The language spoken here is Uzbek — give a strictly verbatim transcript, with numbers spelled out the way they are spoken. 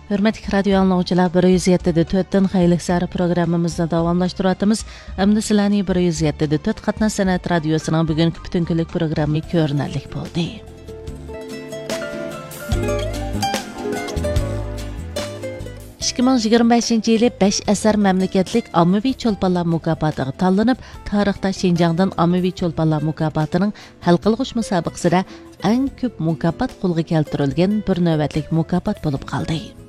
Hürmetli radyo anlayıcılar, bir yüz yettidə to'rtdan xeyirlik sari programmamızda davamlaştırıyatımız. Əmdi sizlarni bir yüz yettidə to'rt Qatnaz Sanat Radyosu'nun bugünkü bütün günlük programı ko'rinarlik bo'ldi. ikki ming yigirma beshinchi yili besh asar mamlakatlik ommaviy cho'lponlar mukofotiga tanlanib, tarixda Şinjandan ommaviy cho'lponlar mukofotining hal qilg'uch musobaqasida eng ko'p mukofot qo'lga keltirilgan bir navbatlik mukofot bo'lib qoldi.